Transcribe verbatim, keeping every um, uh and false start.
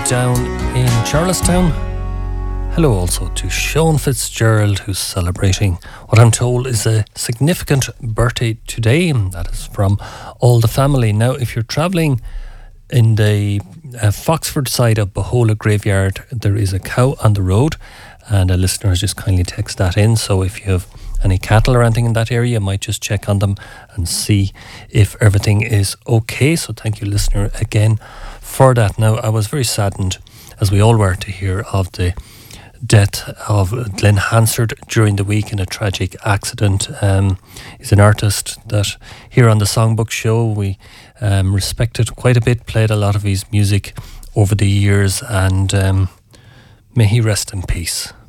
down in Charlestown. Hello also to Sean Fitzgerald, who's celebrating what I'm told is a significant birthday today, and that is from all the family. Now, if you're travelling in the uh, Foxford side of Bohola Graveyard, there is a cow on the road, and a listener has just kindly texted that in. So if you have any cattle or anything in that area, you might just check on them and see if everything is okay. So thank you, listener, again for that. Now, I was very saddened, as we all were, to hear of the death of Glenn Hansard during the week in a tragic accident. Um, he's an artist that here on the Songbook Show we um, respected quite a bit, played a lot of his music over the years, and um, may he rest in peace.